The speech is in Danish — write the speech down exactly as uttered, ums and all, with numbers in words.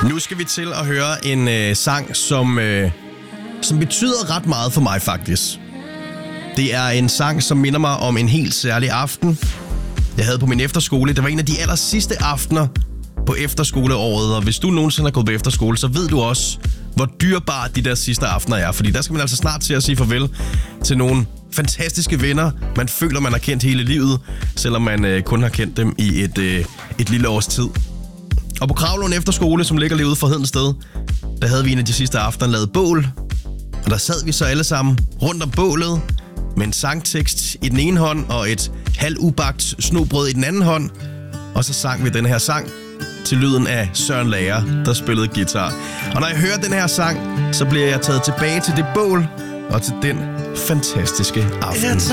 Nu skal vi til at høre en øh, sang, som, øh, som betyder ret meget for mig faktisk. Det er en sang, som minder mig om en helt særlig aften, jeg havde på min efterskole. Det var en af de aller sidste aftener på efterskoleåret, og hvis du nogensinde har gået på efterskole, så ved du også, hvor dyrebare de der sidste aftener er. Fordi der skal man altså snart til at sige farvel til nogle fantastiske venner, man føler, man har kendt hele livet, selvom man øh, kun har kendt dem i et, øh, et lille års tid. Og på Kravlund Efterskole, som ligger lige ude for Hedensted, der havde vi en af de sidste aftener lavet bål. Og der sad vi så alle sammen rundt om bålet med en sangtekst i den ene hånd og et halvubagt snobrød i den anden hånd. Og så sang vi den her sang til lyden af Søren Lager, der spillede guitar. Og når jeg hører den her sang, så bliver jeg taget tilbage til det bål og til den fantastiske aften.